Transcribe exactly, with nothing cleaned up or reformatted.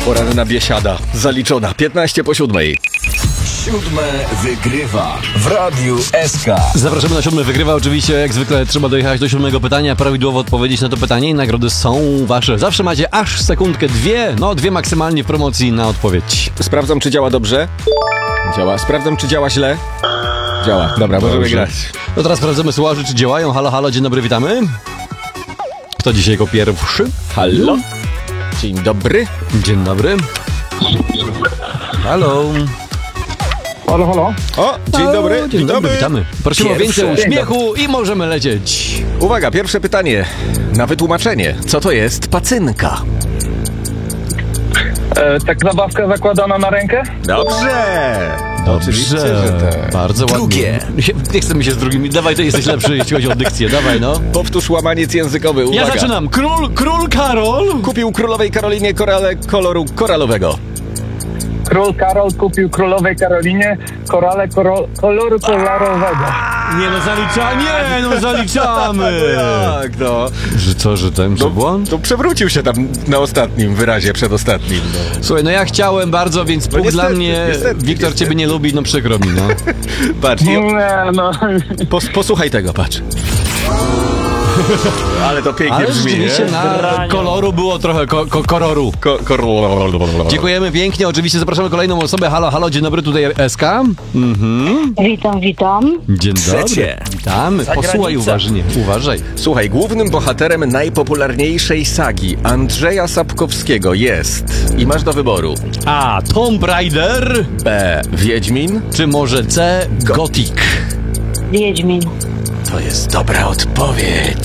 Poranna biesiada zaliczona. piętnaście po siódmej. Siódme wygrywa w Radiu S K. Zapraszamy na siódme wygrywa. Oczywiście, jak zwykle, trzeba dojechać do siódmego pytania, prawidłowo odpowiedzieć na to pytanie i nagrody są wasze. Zawsze macie aż sekundkę, dwie, no dwie maksymalnie w promocji na odpowiedź. Sprawdzam, czy działa dobrze. Działa. Sprawdzam, czy działa źle. Działa. Dobra, możemy Dobrze. grać. No teraz sprawdzamy słuchaczy, czy działają. Halo, halo, dzień dobry, witamy. Kto dzisiaj jako pierwszy? Halo? Dzień dobry. Dzień dobry. Halo. Halo, halo. O, dzień Halo, dobry. Dzień dobry, witamy. Prosimy o Pierwsze. więcej uśmiechu i możemy lecieć. Uwaga, pierwsze pytanie. Na wytłumaczenie. Co to jest pacynka? E, tak zabawka zakładana na rękę? Dobrze. Oczywiście, Dobrze, że tak. bardzo Drugie. ładnie. Nie chcemy się z drugimi. Dawaj, to jesteś lepszy, jeśli chodzi o dykcję. Dawaj, no. Powtórz łamaniec językowy. Uwaga. Ja zaczynam. Król, król Karol. Kupił królowej Karolinie korale koloru koralowego. Król Karol kupił królowej Karolinie korale koro, koloru kolorowego. Nie no, zaliczamy. Nie no, zaliczamy. Tak, no. Że co, że ten No, błąd? to przewrócił się tam na ostatnim wyrazie, przedostatnim. No. Słuchaj, no ja chciałem bardzo, więc punkt niestety, dla mnie. niestety, Wiktor niestety. ciebie nie lubi, no przykro mi, no. Patrz, i o, Nie, no. pos, posłuchaj tego, patrz. Ale to pięknie Ale brzmi, rzeczywiście nie? na koloru było trochę ko, ko, koloru. Ko, kor... Dziękujemy pięknie, oczywiście zapraszamy kolejną osobę. Halo, halo, dzień dobry, tutaj S K. Mhm. Witam, witam. Dzień dobry. Trzecie. Witamy, posłuchaj uważnie, uważaj. Słuchaj, głównym bohaterem najpopularniejszej sagi Andrzeja Sapkowskiego jest... I masz do wyboru. A. Tomb Raider, B. Wiedźmin. czy może C. Gothic? Wiedźmin. To jest dobra odpowiedź.